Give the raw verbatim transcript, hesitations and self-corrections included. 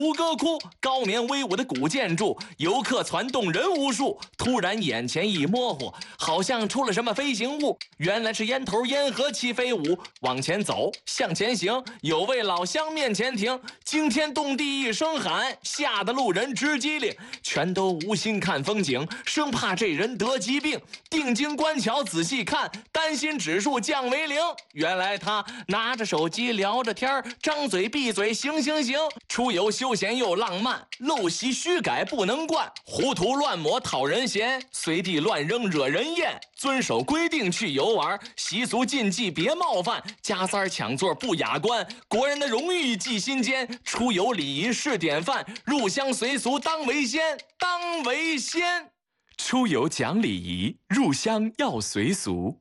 吴哥窟高棉威武的古建筑，游客攒动人无数。突然眼前一模糊，好像出了什么飞行物，原来是烟头烟盒齐飞舞。往前走，向前行，有位老乡面前停，惊天动地一声喊，吓得路人直机灵，全都无心看风景，生怕这人得疾病。定睛观瞧，仔细看，担心指数降为零。原来他拿着手机聊着天，张嘴闭嘴行行行，出游休闲又浪漫，陋习虚改不能惯，胡涂乱抹讨人嫌，随地乱扔惹人厌。遵守规定去游玩，习俗禁忌别冒犯，加塞抢座不雅观，国人的荣誉记心间。出游礼仪是典范，入乡随俗当为先，当为先。出游讲礼仪，入乡要随俗。